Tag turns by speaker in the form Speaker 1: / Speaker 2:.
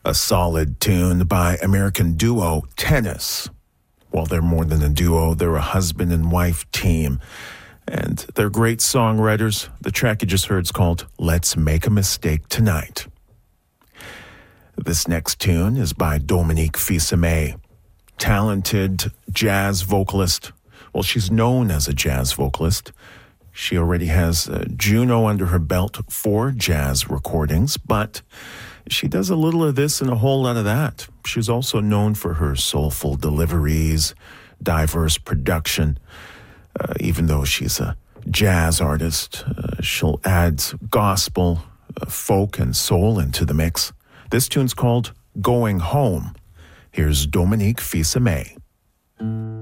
Speaker 1: A solid tune by American duo Tennis. Well, they're more than a duo. They're a husband and wife team. And they're great songwriters. The track you just heard is called Let's Make a Mistake Tonight. This next tune is by Dominique Fils-Aimé, talented jazz vocalist. Well, she's known as a jazz vocalist. She already has Juno under her belt for jazz recordings, but she does a little of this and a whole lot of that. She's also known for her soulful deliveries, diverse production. Even though she's a jazz artist, she'll add gospel, folk, and soul into the mix. This tune's called Going Home. Here's Dominique Fils-Aimé.